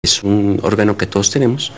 es un órgano que todos tenemos,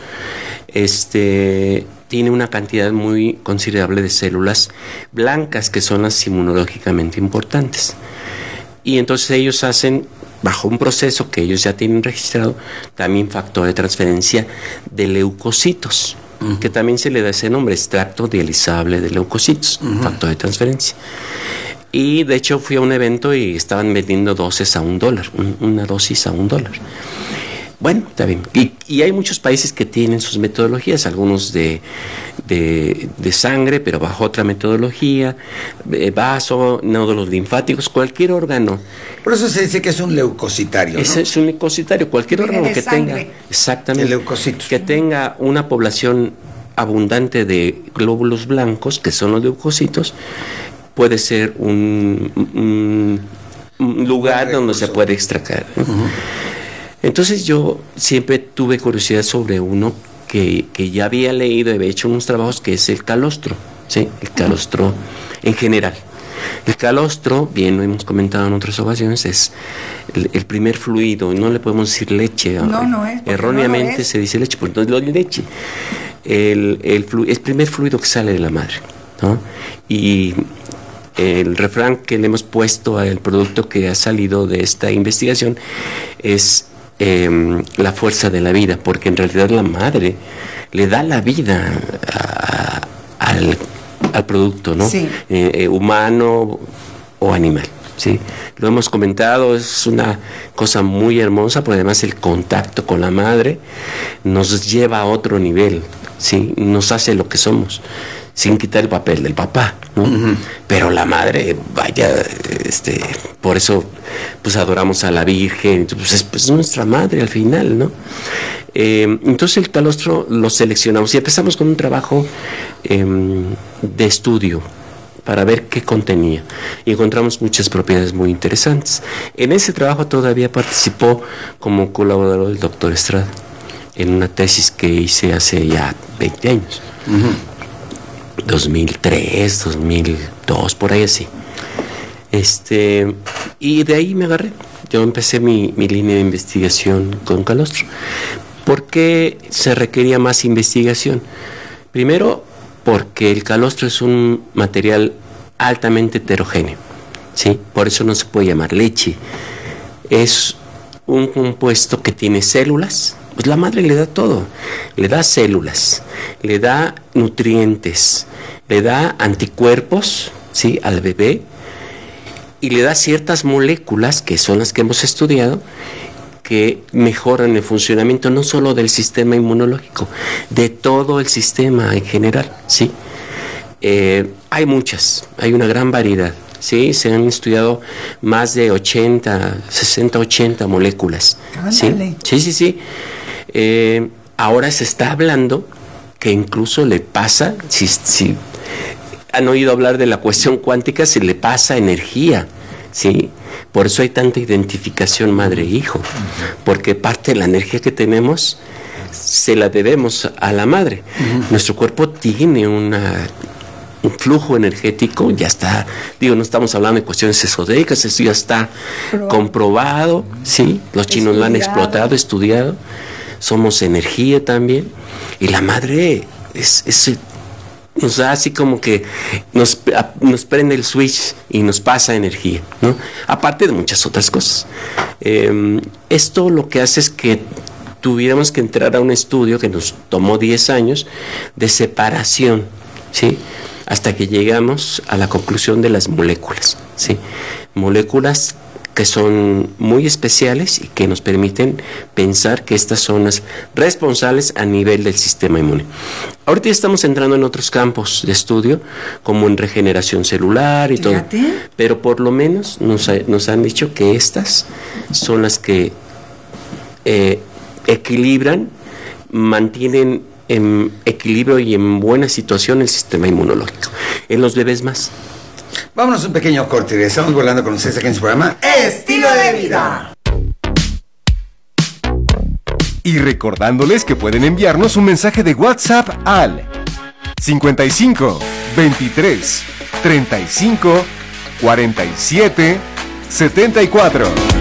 tiene una cantidad muy considerable de células blancas que son las inmunológicamente importantes. Y entonces ellos hacen, bajo un proceso que ellos ya tienen registrado, también factor de transferencia de leucocitos, que también se le da ese nombre, extracto dializable de leucocitos, factor de transferencia. Y de hecho fui a un evento y estaban vendiendo dosis a $1, una dosis a $1. Bueno, está bien. Y hay muchos países que tienen sus metodologías, algunos de sangre, pero bajo otra metodología, vaso, nódulos linfáticos, cualquier órgano. Por eso se dice que es un leucocitario, ¿no? Es un leucocitario, cualquier órgano que tenga, exactamente, leucocitos, que tenga una población abundante de glóbulos blancos, que son los leucocitos, puede ser un lugar donde se puede extraer, ¿no? Entonces yo siempre tuve curiosidad sobre uno que ya había leído, había hecho unos trabajos, que es el calostro, ¿sí? El calostro en general. El calostro, bien lo hemos comentado en otras ocasiones, es el primer fluido, no le podemos decir leche, no es, erróneamente no es. Se dice leche, pues no es leche. El primer fluido que sale de la madre, ¿no? Y el refrán que le hemos puesto al producto que ha salido de esta investigación es la fuerza de la vida, porque en realidad la madre le da la vida al producto, ¿no? Sí. Humano o animal, ¿sí? Lo hemos comentado, es una cosa muy hermosa, porque además el contacto con la madre nos lleva a otro nivel, ¿sí? Nos hace lo que somos, sin quitar el papel del papá, ¿no? Pero la madre, vaya, por eso pues adoramos a la Virgen, pues es nuestra madre al final, ¿no? Entonces el calostro lo seleccionamos y empezamos con un trabajo de estudio para ver qué contenía, y encontramos muchas propiedades muy interesantes. En ese trabajo todavía participó como colaborador el doctor Estrada en una tesis que hice hace ya 20 años. 2003, 2002, por ahí así. Y de ahí me agarré. Yo empecé mi línea de investigación con calostro. ¿Por qué se requería más investigación? Primero, porque el calostro es un material altamente heterogéneo, ¿sí? Por eso no se puede llamar leche. Es un compuesto que tiene células. Pues la madre le da todo, le da células, le da nutrientes, le da anticuerpos, ¿sí?, al bebé, y le da ciertas moléculas, que son las que hemos estudiado, que mejoran el funcionamiento no solo del sistema inmunológico, de todo el sistema en general, ¿sí? Hay muchas, hay una gran variedad. Sí, se han estudiado más de 60, 80 moléculas. Ándale. Sí. Ahora se está hablando que incluso le pasa, si han oído hablar de la cuestión cuántica, se le pasa energía, ¿sí? Por eso hay tanta identificación madre-hijo, porque parte de la energía que tenemos se la debemos a la madre. Nuestro cuerpo tiene un flujo energético, ya está, no estamos hablando de cuestiones esotéricas, eso ya está comprobado, ¿sí? Los chinos lo han explotado, estudiado. Somos energía también, y la madre nos da así como que nos prende el switch y nos pasa energía, ¿no? Aparte de muchas otras cosas. Esto lo que hace es que tuviéramos que entrar a un estudio que nos tomó 10 años de separación, ¿sí?, hasta que llegamos a la conclusión de las moléculas, ¿sí? Moléculas que son muy especiales y que nos permiten pensar que estas son las responsables a nivel del sistema inmune. Ahorita ya estamos entrando en otros campos de estudio, como en regeneración celular y todo, pero por lo menos nos han dicho que estas son las que equilibran, mantienen en equilibrio y en buena situación el sistema inmunológico. En los bebés más. Vámonos a un pequeño corte. Estamos volando con ustedes aquí en su programa Estilo de Vida. Y recordándoles que pueden enviarnos un mensaje de WhatsApp al 55 23 35 47 74.